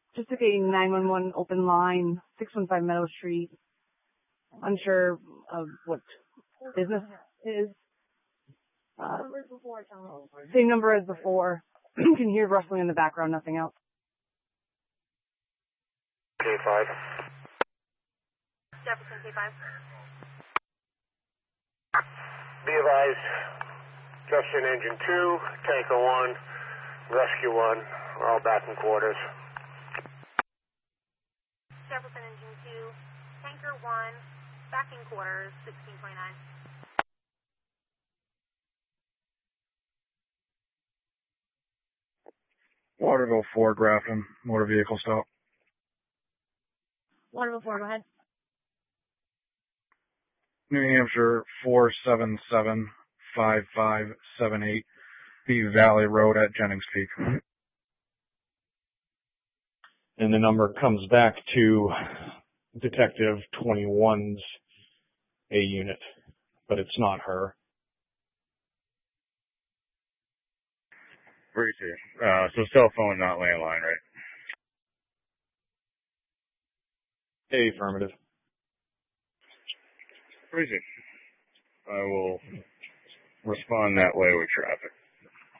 Just took a 911 open line, 615 Meadow Street. Unsure of what business it is. Same number as before. You can hear rustling in the background, nothing else. K5. Jefferson K5. Be advised, Jefferson Engine 2, Tanker 1, Rescue 1, we're all back in quarters. Jefferson Engine 2, Tanker 1, back in quarters, 1629. Waterville 4, Grafton, motor vehicle stop. Waterville 4, go ahead. New Hampshire 477-5578, B Valley Road at Jennings Peak. And the number comes back to Detective 21's A unit, but it's not her. So cell phone, not landline, right? Affirmative. Crazy. I will respond that way with traffic.